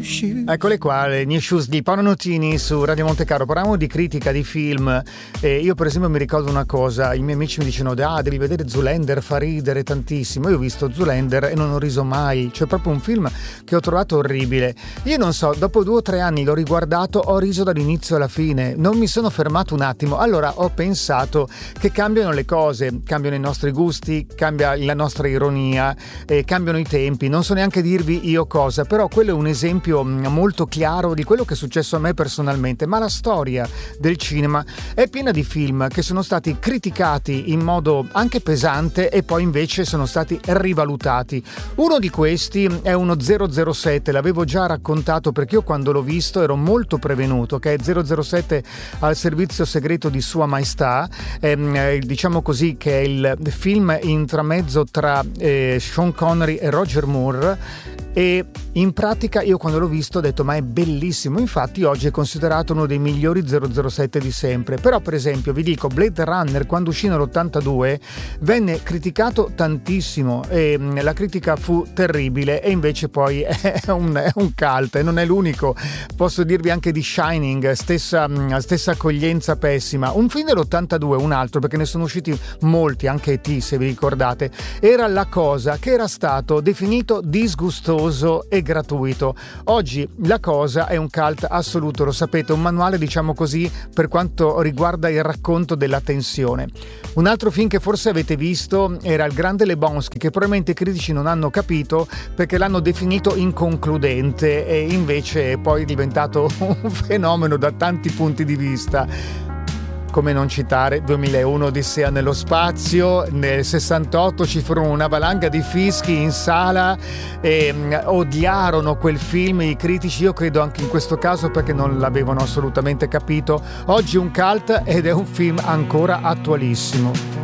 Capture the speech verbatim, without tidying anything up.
shoes. Eccole qua, le New Shoes di Paolo Nutini su Radio Monte-Carlo. Parliamo di critica di film e io per esempio mi ricordo una cosa, i miei amici mi dicono ah devi vedere Zoolander, fa ridere tantissimo. Io ho visto Zoolander e non ho riso mai, cioè proprio un film che ho trovato orribile. Io non so, dopo due o tre anni l'ho riguardato, ho riso dall'inizio alla fine, non mi sono fermato un attimo. Allora ho pensato che cambiano le cose, cambiano i nostri gusti, cambia la nostra ironia, eh, cambiano i tempi, non so neanche dirvi io cosa, però quello è un esempio molto chiaro di quello che è successo a me personalmente. Ma la storia del cinema è piena di film che sono stati criticati in modo anche pesante e poi invece sono stati rivalutati. Uno di questi è uno zero zero sette, l'avevo già raccontato perché io quando l'ho visto ero molto prevenuto, che è zero zero sette al servizio segreto di Sua Maestà, eh, diciamo così che è il film intramezzo tra eh, Sean Connery e Roger Moore. E in pratica io quando l'ho visto ho detto ma è bellissimo, infatti oggi è considerato uno dei migliori zero zero sette di sempre. Però per esempio vi dico, Blade Runner quando uscì nell'ottantadue venne criticato tantissimo e la critica fu terribile e invece poi è un, è un cult e non è l'unico. Posso dirvi anche di Shining, stessa, stessa accoglienza pessima. Un film dell'ottantadue, un altro perché ne sono usciti molti, anche E T se vi ricordate, era La Cosa, che era stato definito disgustoso e gratuito. Oggi La Cosa è un cult assoluto, lo sapete, un manuale diciamo così per quanto riguarda il racconto della tensione. Un altro film che forse avete visto era Il Grande Lebowski, che probabilmente i critici non hanno capito perché l'hanno definito inconcludente e invece poi è diventato un fenomeno da tanti punti di vista. Come non citare duemilauno Odissea nello spazio, nel sessantotto ci furono una valanga di fischi in sala e mh, odiarono quel film i critici, io credo anche in questo caso perché non l'avevano assolutamente capito. Oggi un cult ed è un film ancora attualissimo.